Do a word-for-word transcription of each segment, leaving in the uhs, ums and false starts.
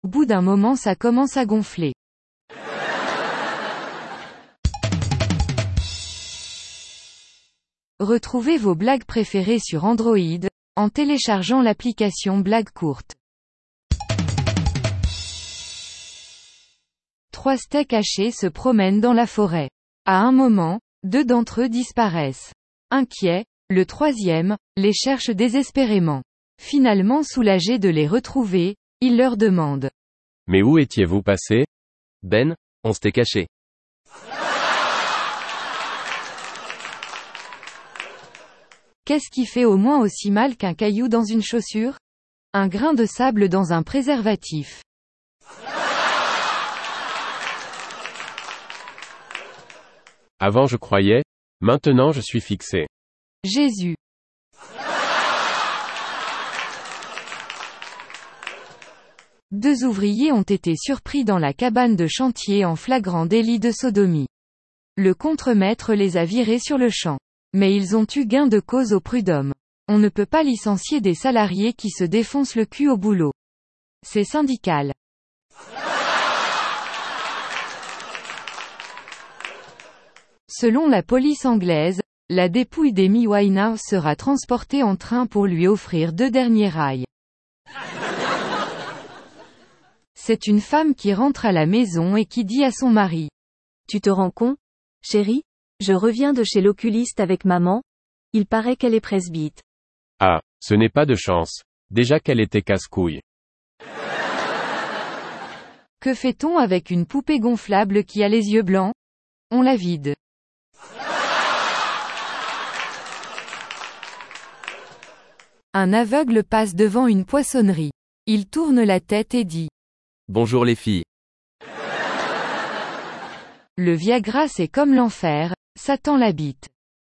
Au bout d'un moment ça commence à gonfler. Retrouvez vos blagues préférées sur Android, en téléchargeant l'application Blagues courtes. Trois steaks hachés se promènent dans la forêt. À un moment, deux d'entre eux disparaissent. Inquiet, le troisième les cherche désespérément. Finalement soulagé de les retrouver, il leur demande. Mais où étiez-vous passé? Ben, on s'était caché. Qu'est-ce qui fait au moins aussi mal qu'un caillou dans une chaussure? Un grain de sable dans un préservatif. Avant je croyais, maintenant je suis fixé. Jésus. Deux ouvriers ont été surpris dans la cabane de chantier en flagrant délit de sodomie. Le contremaître les a virés sur le champ. Mais ils ont eu gain de cause au prud'homme. On ne peut pas licencier des salariés qui se défoncent le cul au boulot. C'est syndical. Selon la police anglaise, la dépouille d'Amy Winehouse sera transportée en train pour lui offrir deux derniers rails. C'est une femme qui rentre à la maison et qui dit à son mari. Tu te rends compte, chérie? Je reviens de chez l'oculiste avec maman. Il paraît qu'elle est presbyte. Ah, ce n'est pas de chance. Déjà qu'elle était casse-couille. Que fait-on avec une poupée gonflable qui a les yeux blancs? On la vide. Un aveugle passe devant une poissonnerie. Il tourne la tête et dit. Bonjour les filles. Le Viagra c'est comme l'enfer, Satan l'habite.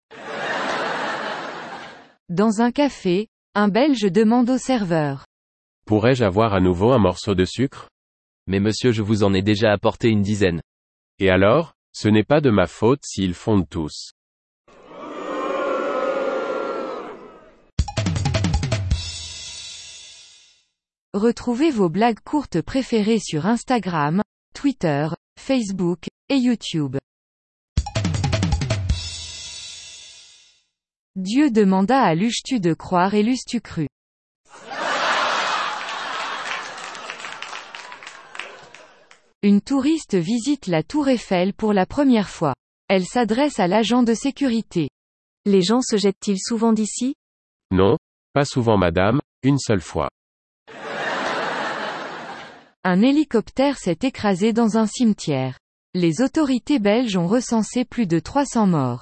Dans un café, un Belge demande au serveur. Pourrais-je avoir à nouveau un morceau de sucre? Mais monsieur, je vous en ai déjà apporté une dizaine. Et alors, ce n'est pas de ma faute s'ils fondent tous. Retrouvez vos blagues courtes préférées sur Instagram, Twitter, Facebook, et YouTube. Dieu demanda à l'euches-tu de croire et l'eusses-tu cru. Une touriste visite la tour Eiffel pour la première fois. Elle s'adresse à l'agent de sécurité. Les gens se jettent-ils souvent d'ici? Non, pas souvent madame, une seule fois. Un hélicoptère s'est écrasé dans un cimetière. Les autorités belges ont recensé plus de trois cents morts.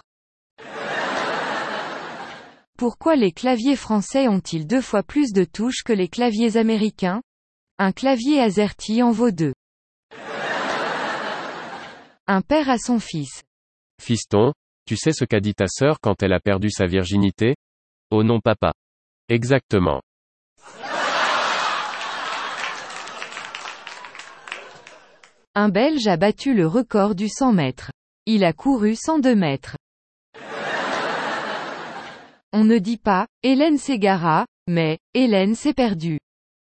Pourquoi les claviers français ont-ils deux fois plus de touches que les claviers américains? Un clavier AZERTY en vaut deux. Un père à son fils. Fiston, tu sais ce qu'a dit ta sœur quand elle a perdu sa virginité? Oh non papa. Exactement. Un Belge a battu le record du cent mètres. Il a couru cent deux mètres. On ne dit pas, Hélène s'égara, mais, Hélène s'est perdue.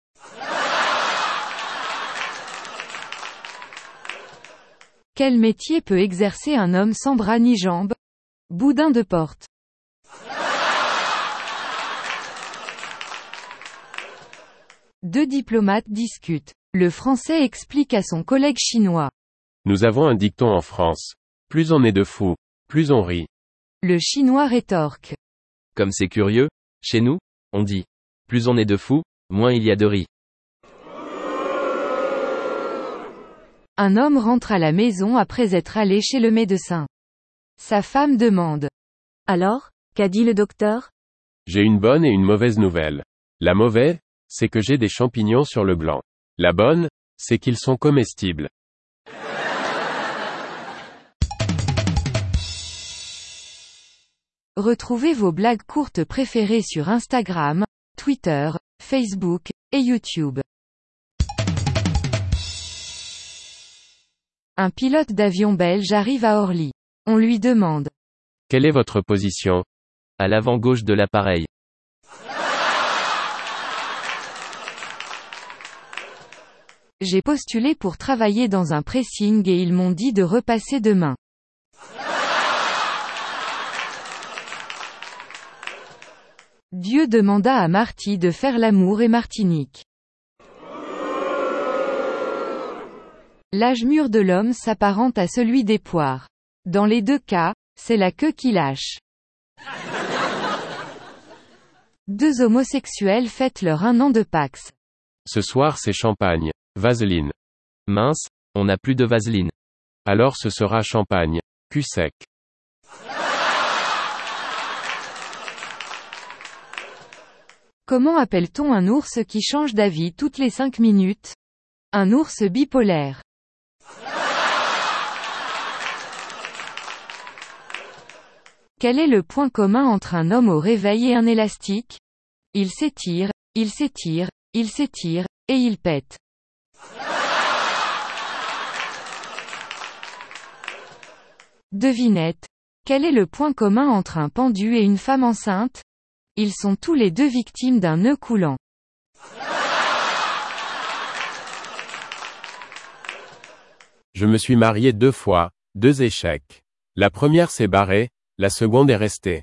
Quel métier peut exercer un homme sans bras ni jambes? Boudin de porte. Deux diplomates discutent. Le Français explique à son collègue chinois. Nous avons un dicton en France. Plus on est de fous, plus on rit. Le Chinois rétorque. Comme c'est curieux, chez nous, on dit. Plus on est de fous, moins il y a de riz. Un homme rentre à la maison après être allé chez le médecin. Sa femme demande. Alors, qu'a dit le docteur? J'ai une bonne et une mauvaise nouvelle. La mauvaise, c'est que j'ai des champignons sur le gland. La bonne, c'est qu'ils sont comestibles. Retrouvez vos blagues courtes préférées sur Instagram, Twitter, Facebook, et YouTube. Un pilote d'avion belge arrive à Orly. On lui demande. Quelle est votre position? À l'avant gauche de l'appareil. J'ai postulé pour travailler dans un pressing et ils m'ont dit de repasser demain. Dieu demanda à Marty de faire l'amour et Martinique. L'âge mûr de l'homme s'apparente à celui des poires. Dans les deux cas, c'est la queue qui lâche. Deux homosexuels fêtent leur un an de Pax. Ce soir c'est champagne. Vaseline. Mince, on n'a plus de vaseline. Alors ce sera champagne. Cul sec. Comment appelle-t-on un ours qui change d'avis toutes les cinq minutes? Un ours bipolaire. Quel est le point commun entre un homme au réveil et un élastique? Il s'étire, il s'étire, il s'étire, et il pète. Devinette. Quel est le point commun entre un pendu et une femme enceinte? Ils sont tous les deux victimes d'un nœud coulant. Je me suis marié deux fois, deux échecs. La première s'est barrée, la seconde est restée.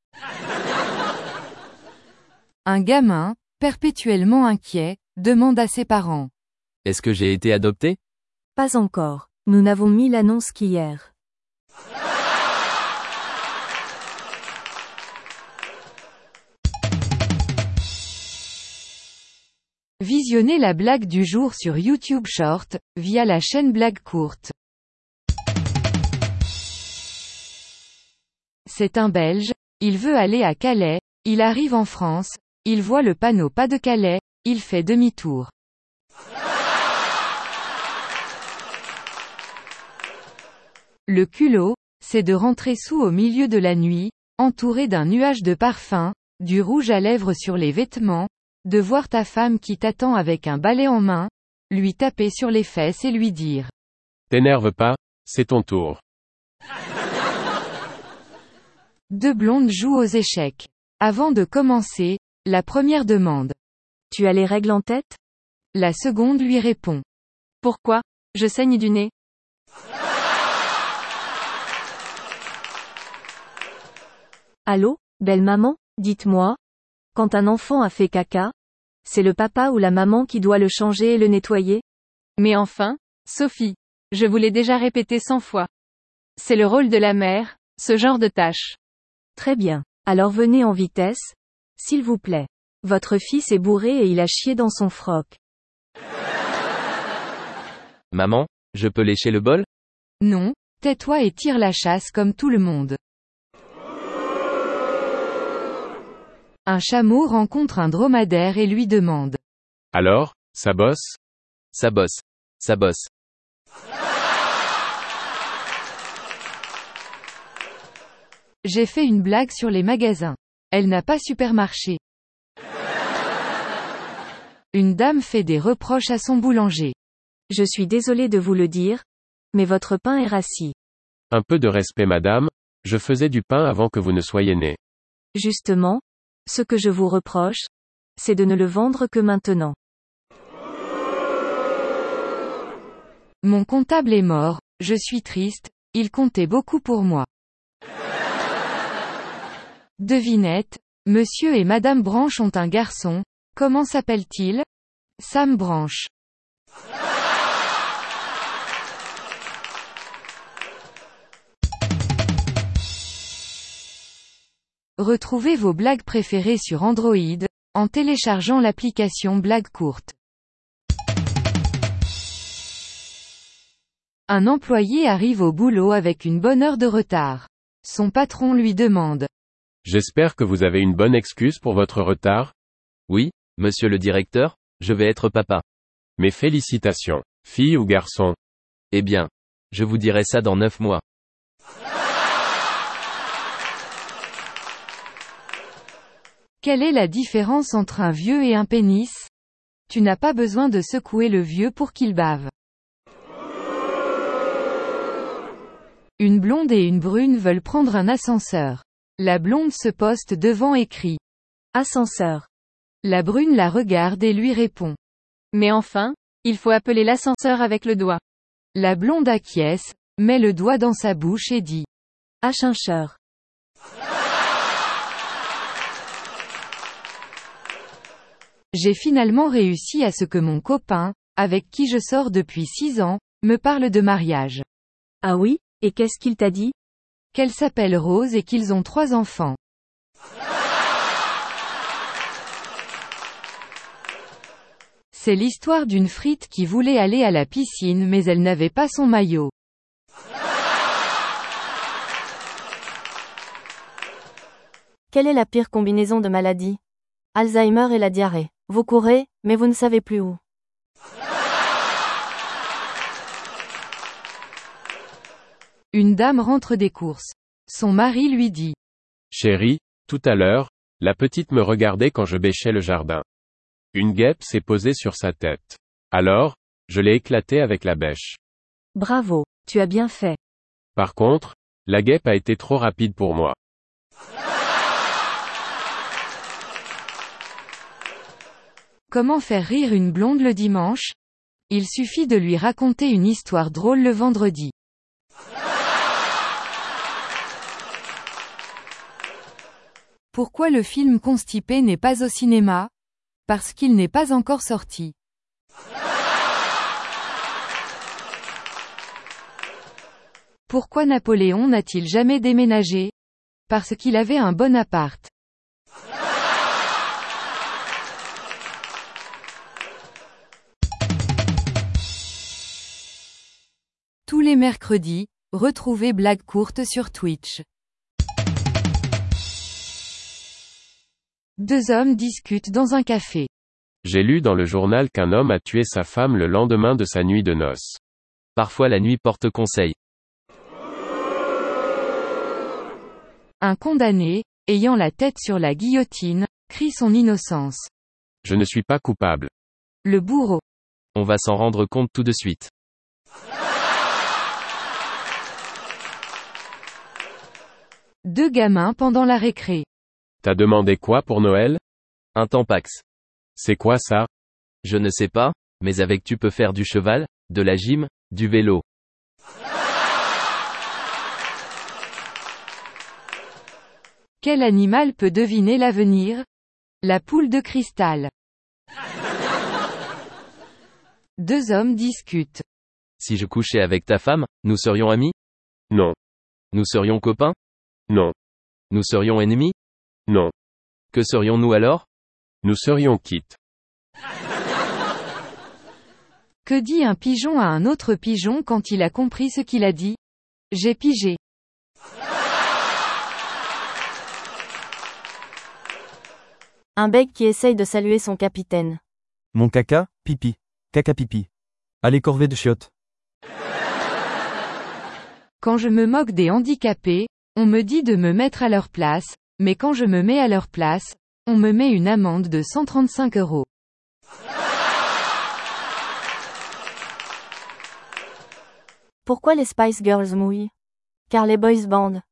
Un gamin, perpétuellement inquiet, demande à ses parents. Est-ce que j'ai été adopté? Pas encore. Nous n'avons mis l'annonce qu'hier. Visionnez la blague du jour sur YouTube Short, via la chaîne Blague Courte. C'est un Belge, il veut aller à Calais, il arrive en France, il voit le panneau pas de Calais, il fait demi-tour. Le culot, c'est de rentrer sous au milieu de la nuit, entouré d'un nuage de parfum, du rouge à lèvres sur les vêtements, de voir ta femme qui t'attend avec un balai en main, lui taper sur les fesses et lui dire « T'énerve pas, c'est ton tour ». Deux blondes jouent aux échecs. Avant de commencer, la première demande « Tu as les règles en tête? » La seconde lui répond « Pourquoi? Je saigne du nez. » Allô, belle maman, dites-moi. Quand un enfant a fait caca, c'est le papa ou la maman qui doit le changer et le nettoyer? Mais enfin, Sophie, je vous l'ai déjà répété cent fois. C'est le rôle de la mère, ce genre de tâche. Très bien. Alors venez en vitesse, s'il vous plaît. Votre fils est bourré et il a chié dans son froc. Maman, je peux lécher le bol? Non, tais-toi et tire la chasse comme tout le monde. Un chameau rencontre un dromadaire et lui demande. Alors, ça bosse? Ça bosse. Ça bosse. J'ai fait une blague sur les magasins. Elle n'a pas supermarché. Une dame fait des reproches à son boulanger. Je suis désolé de vous le dire, mais votre pain est rassis. Un peu de respect madame, je faisais du pain avant que vous ne soyez née. Justement, ce que je vous reproche, c'est de ne le vendre que maintenant. Mon comptable est mort, je suis triste, il comptait beaucoup pour moi. Devinette, monsieur et madame Branche ont un garçon, comment s'appelle-t-il? Sam Branche. Retrouvez vos blagues préférées sur Android, en téléchargeant l'application Blague Courte. Un employé arrive au boulot avec une bonne heure de retard. Son patron lui demande. J'espère que vous avez une bonne excuse pour votre retard? Oui, monsieur le directeur, je vais être papa. Mes félicitations. Fille ou garçon? Eh bien, je vous dirai ça dans neuf mois. Quelle est la différence entre un vieux et un pénis? Tu n'as pas besoin de secouer le vieux pour qu'il bave. Une blonde et une brune veulent prendre un ascenseur. La blonde se poste devant et crie. Ascenseur. La brune la regarde et lui répond. Mais enfin, Il faut appeler l'ascenseur avec le doigt. La blonde acquiesce, met le doigt dans sa bouche et dit. Ascenseur. J'ai finalement réussi à ce que mon copain, avec qui je sors depuis six ans, me parle de mariage. Ah oui, et qu'est-ce qu'il t'a dit? Qu'elle s'appelle Rose et qu'ils ont trois enfants. C'est l'histoire d'une frite qui voulait aller à la piscine mais elle n'avait pas son maillot. Quelle est la pire combinaison de maladies? Alzheimer et la diarrhée. Vous courez, mais vous ne savez plus où. Une dame rentre des courses. Son mari lui dit. Chérie, tout à l'heure, la petite me regardait quand je bêchais le jardin. Une guêpe s'est posée sur sa tête. Alors, je l'ai éclatée avec la bêche. Bravo, tu as bien fait. Par contre, la guêpe a été trop rapide pour moi. Comment faire rire une blonde le dimanche? Il suffit de lui raconter une histoire drôle le vendredi. Pourquoi le film Constipé n'est pas au cinéma? Parce qu'il n'est pas encore sorti. Pourquoi Napoléon n'a-t-il jamais déménagé? Parce qu'il avait un bon appart. Tous les mercredis, retrouvez Blague courte sur Twitch. Deux hommes discutent dans un café. J'ai lu dans le journal qu'un homme a tué sa femme le lendemain de sa nuit de noces. Parfois la nuit porte conseil. Un condamné, ayant la tête sur la guillotine, crie son innocence. Je ne suis pas coupable. Le bourreau. On va s'en rendre compte tout de suite. Deux gamins pendant la récré. T'as demandé quoi pour Noël? Un tampax. C'est quoi ça? Je ne sais pas, mais avec tu peux faire du cheval, de la gym, du vélo. Quel animal peut deviner l'avenir? La poule de cristal. Deux hommes discutent. Si je couchais avec ta femme, nous serions amis? Non. Nous serions copains? Non. Nous serions ennemis? Non. Que serions-nous alors? Nous serions quittes. Que dit un pigeon à un autre pigeon quand il a compris ce qu'il a dit? J'ai pigé. Un bec qui essaye de saluer son capitaine. Mon caca, pipi. Caca pipi. Allez corvée de chiottes. Quand je me moque des handicapés, on me dit de me mettre à leur place, mais quand je me mets à leur place, on me met une amende de cent trente-cinq euros. Pourquoi les Spice Girls mouillent? Car les boys band.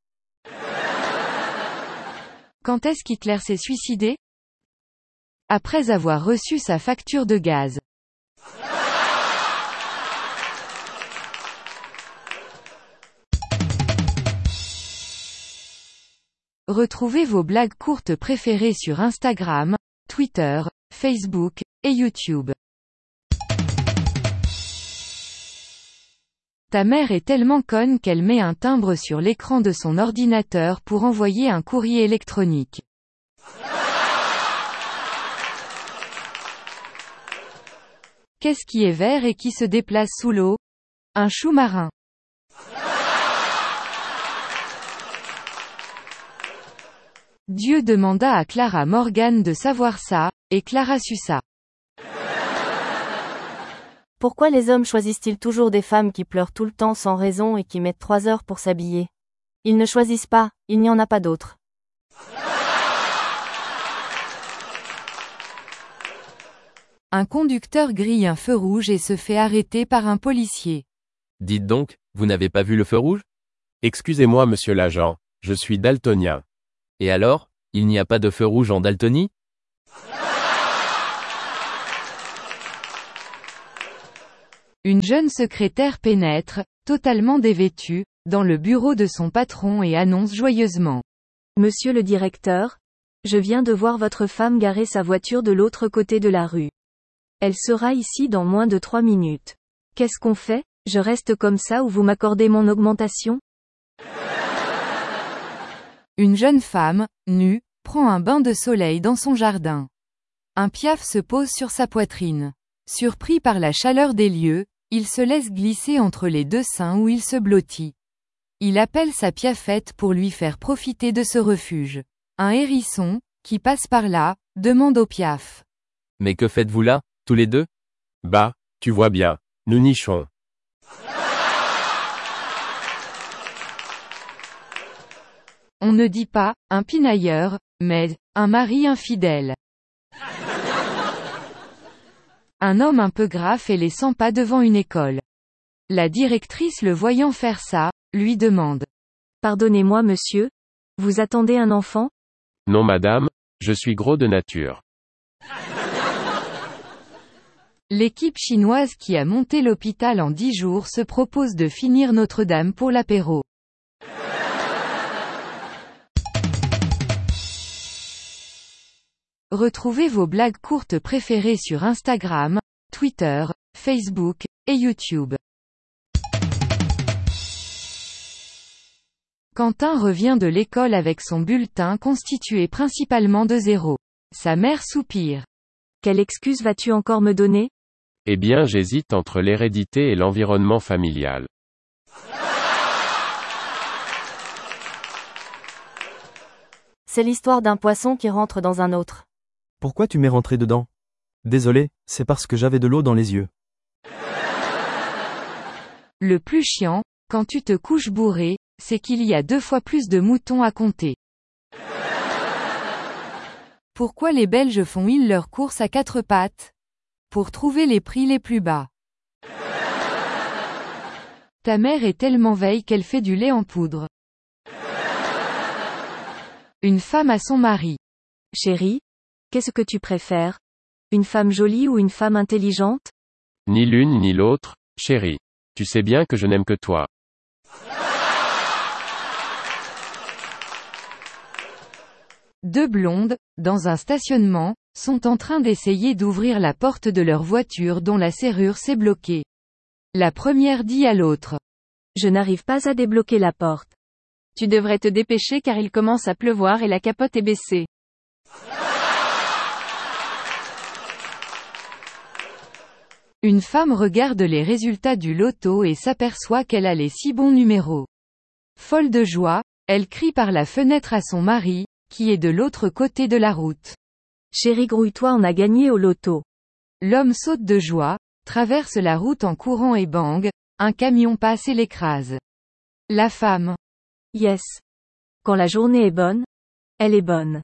Quand est-ce qu'Hitler s'est suicidé? Après avoir reçu sa facture de gaz. Retrouvez vos blagues courtes préférées sur Instagram, Twitter, Facebook, et YouTube. Ta mère est tellement conne qu'elle met un timbre sur l'écran de son ordinateur pour envoyer un courrier électronique. Qu'est-ce qui est vert et qui se déplace sous l'eau? Un chou marin. Dieu demanda à Clara Morgan de savoir ça, et Clara sut ça. Pourquoi les hommes choisissent-ils toujours des femmes qui pleurent tout le temps sans raison et qui mettent trois heures pour s'habiller? Ils ne choisissent pas, il n'y en a pas d'autres. Un conducteur grille un feu rouge et se fait arrêter par un policier. Dites donc, vous n'avez pas vu le feu rouge? Excusez-moi monsieur l'agent, je suis daltonien. Et alors, il n'y a pas de feu rouge en Daltonie? Une jeune secrétaire pénètre, totalement dévêtue, dans le bureau de son patron et annonce joyeusement. Monsieur le directeur, je viens de voir votre femme garer sa voiture de l'autre côté de la rue. Elle sera ici dans moins de trois minutes. Qu'est-ce qu'on fait? Je reste comme ça ou vous m'accordez mon augmentation? Une jeune femme, nue, prend un bain de soleil dans son jardin. Un piaf se pose sur sa poitrine. Surpris par la chaleur des lieux, il se laisse glisser entre les deux seins où il se blottit. Il appelle sa piafette pour lui faire profiter de ce refuge. Un hérisson, qui passe par là, demande au piaf. Mais que faites-vous là, tous les deux? Bah, tu vois bien, nous nichons. On ne dit pas, un pinailleur, mais, un mari infidèle. Un homme un peu grave fait les cent pas devant une école. La directrice le voyant faire ça, lui demande. Pardonnez-moi monsieur, vous attendez un enfant? Non madame, je suis gros de nature. L'équipe chinoise qui a monté l'hôpital en dix jours se propose de finir Notre-Dame pour l'apéro. Retrouvez vos blagues courtes préférées sur Instagram, Twitter, Facebook, et YouTube. Quentin revient de l'école avec son bulletin constitué principalement de zéros. Sa mère soupire. Quelle excuse vas-tu encore me donner? Eh bien j'hésite entre l'hérédité et l'environnement familial. C'est l'histoire d'un poisson qui rentre dans un autre. Pourquoi tu m'es rentré dedans? Désolé, c'est parce que j'avais de l'eau dans les yeux. Le plus chiant, quand tu te couches bourré, c'est qu'il y a deux fois plus de moutons à compter. Pourquoi les Belges font-ils leurs courses à quatre pattes? Pour trouver les prix les plus bas. Ta mère est tellement veille qu'elle fait du lait en poudre. Une femme à son mari. Chérie, qu'est-ce que tu préfères? Une femme jolie ou une femme intelligente? Ni l'une ni l'autre, chérie. Tu sais bien que je n'aime que toi. Deux blondes, dans un stationnement, sont en train d'essayer d'ouvrir la porte de leur voiture dont la serrure s'est bloquée. La première dit à l'autre. Je n'arrive pas à débloquer la porte. Tu devrais te dépêcher car il commence à pleuvoir et la capote est baissée. Une femme regarde les résultats du loto et s'aperçoit qu'elle a les six bons numéros. Folle de joie, elle crie par la fenêtre à son mari, qui est de l'autre côté de la route. Chérie, grouille-toi, on a gagné au loto. L'homme saute de joie, traverse la route en courant et bang, un camion passe et l'écrase. La femme. Yes. Quand la journée est bonne, elle est bonne.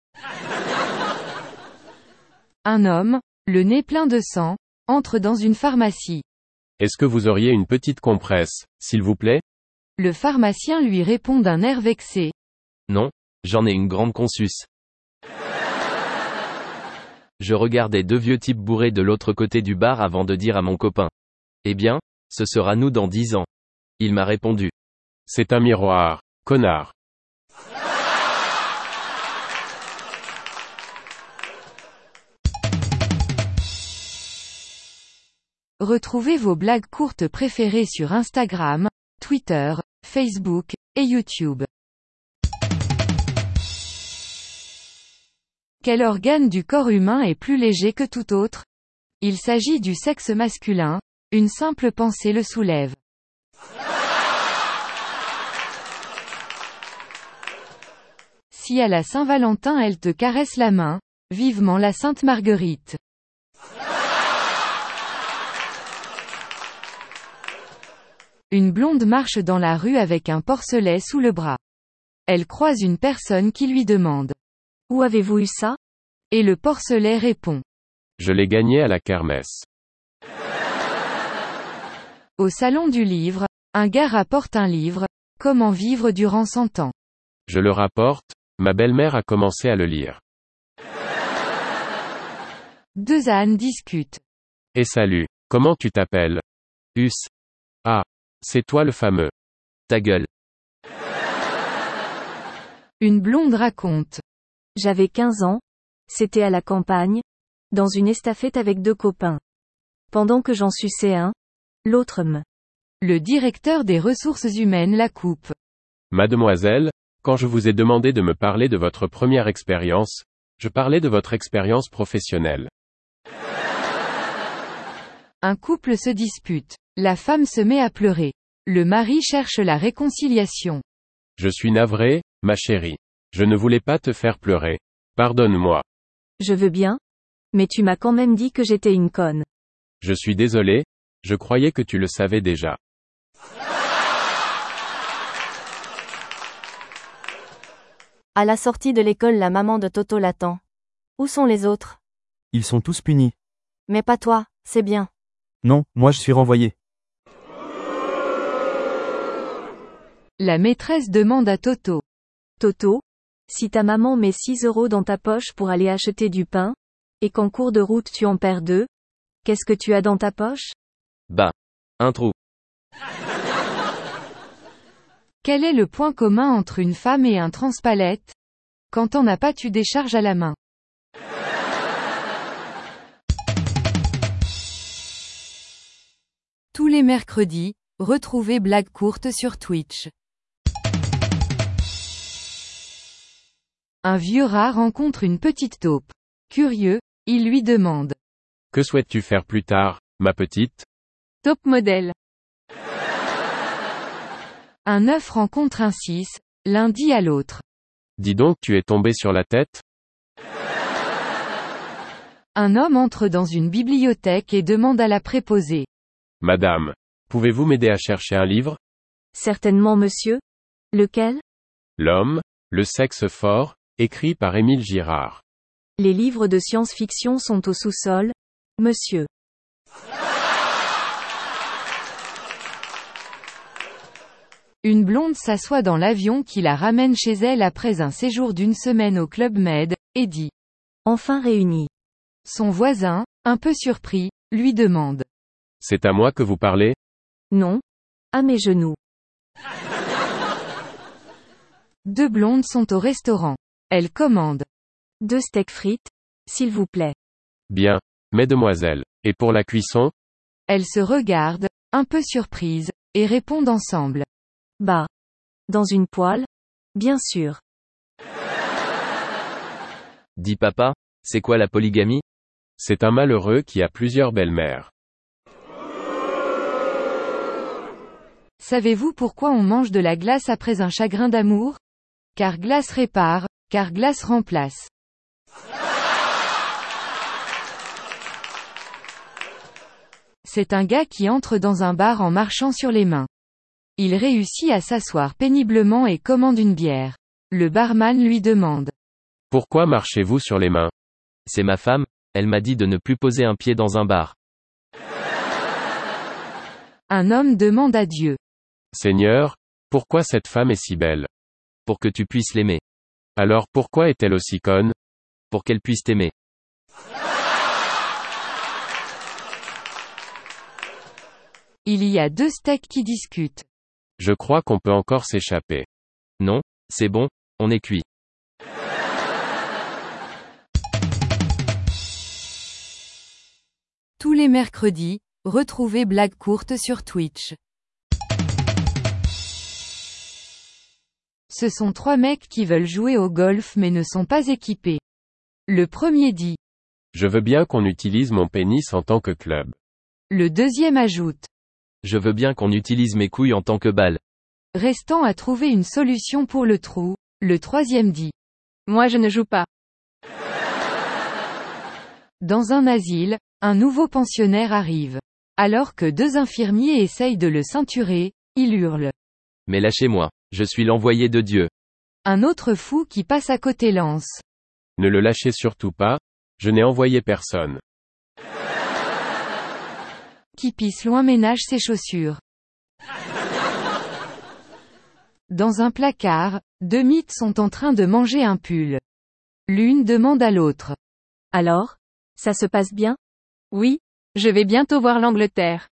Un homme, le nez plein de sang, entre dans une pharmacie. Est-ce que vous auriez une petite compresse, s'il vous plaît? Le pharmacien lui répond d'un air vexé. Non, j'en ai une grande consus. Je regardais deux vieux types bourrés de l'autre côté du bar avant de dire à mon copain. Eh bien, ce sera nous dans dix ans. Il m'a répondu. C'est un miroir, connard. Retrouvez vos blagues courtes préférées sur Instagram, Twitter, Facebook, et YouTube. Quel organe du corps humain est plus léger que tout autre? Il s'agit du sexe masculin, une simple pensée le soulève. Si à la Saint-Valentin elle te caresse la main, vivement la Sainte Marguerite. Une blonde marche dans la rue avec un porcelet sous le bras. Elle croise une personne qui lui demande. Où avez-vous eu ça? Et le porcelet répond. Je l'ai gagné à la kermesse. Au salon du livre, un gars rapporte un livre, Comment vivre durant cent ans. Je le rapporte, ma belle-mère a commencé à le lire. Deux ânes discutent. Et salut, comment tu t'appelles? Us. Ah. C'est toi le fameux. Ta gueule. Une blonde raconte. J'avais quinze ans. C'était à la campagne. Dans une estafette avec deux copains. Pendant que j'en suçais un, l'autre me. Le directeur des ressources humaines la coupe. Mademoiselle, quand je vous ai demandé de me parler de votre première expérience, je parlais de votre expérience professionnelle. Un couple se dispute. La femme se met à pleurer. Le mari cherche la réconciliation. Je suis navré, ma chérie. Je ne voulais pas te faire pleurer. Pardonne-moi. Je veux bien. Mais tu m'as quand même dit que j'étais une conne. Je suis désolé, je croyais que tu le savais déjà. À la sortie de l'école, la maman de Toto l'attend. Où sont les autres? Ils sont tous punis. Mais pas toi, c'est bien. Non, moi je suis renvoyé. La maîtresse demande à Toto. Toto, si ta maman met six euros dans ta poche pour aller acheter du pain, et qu'en cours de route tu en perds deux, qu'est-ce que tu as dans ta poche? Bah. Un trou. Quel est le point commun entre une femme et un transpalette? Quand t'en as pas, tu décharges à la main. Tous les mercredis, retrouvez Blague courte sur Twitch. Un vieux rat rencontre une petite taupe. Curieux, il lui demande. Que souhaites-tu faire plus tard, ma petite? Top modèle. Un œuf rencontre un six, l'un dit à l'autre. Dis donc, tu es tombé sur la tête? Un homme entre dans une bibliothèque et demande à la préposée. Madame, pouvez-vous m'aider à chercher un livre? Certainement monsieur. Lequel? L'homme, le sexe fort, écrit par Émile Girard. Les livres de science-fiction sont au sous-sol, monsieur. Une blonde s'assoit dans l'avion qui la ramène chez elle après un séjour d'une semaine au Club Med, et dit. Enfin réunis. Son voisin, un peu surpris, lui demande. C'est à moi que vous parlez? Non. À mes genoux. Deux blondes sont au restaurant. Elles commandent. Deux steaks frites, s'il vous plaît. Bien. Mesdemoiselles. Et pour la cuisson? Elles se regardent, un peu surprises, et répondent ensemble. Bah. Dans une poêle? Bien sûr. Dis papa, c'est quoi la polygamie? C'est un malheureux qui a plusieurs belles-mères. Savez-vous pourquoi on mange de la glace après un chagrin d'amour? Car glace répare, car glace remplace. C'est un gars qui entre dans un bar en marchant sur les mains. Il réussit à s'asseoir péniblement et commande une bière. Le barman lui demande. Pourquoi marchez-vous sur les mains? C'est ma femme, elle m'a dit de ne plus poser un pied dans un bar. Un homme demande à Dieu. Seigneur, pourquoi cette femme est si belle? Pour que tu puisses l'aimer. Alors pourquoi est-elle aussi conne? Pour qu'elle puisse t'aimer. Il y a deux steaks qui discutent. Je crois qu'on peut encore s'échapper. Non, c'est bon, on est cuit. Tous les mercredis, retrouvez Blague courte sur Twitch. Ce sont trois mecs qui veulent jouer au golf mais ne sont pas équipés. Le premier dit. Je veux bien qu'on utilise mon pénis en tant que club. Le deuxième ajoute. Je veux bien qu'on utilise mes couilles en tant que balle. Restant à trouver une solution pour le trou, le troisième dit. Moi je ne joue pas. Dans un asile, un nouveau pensionnaire arrive. Alors que deux infirmiers essayent de le ceinturer, il hurle. Mais lâchez-moi, je suis l'envoyé de Dieu. Un autre fou qui passe à côté lance. Ne le lâchez surtout pas, je n'ai envoyé personne. Qui pisse loin ménage ses chaussures. Dans un placard, deux mythes sont en train de manger un pull. L'une demande à l'autre. Alors? Ça se passe bien? Oui, je vais bientôt voir l'Angleterre.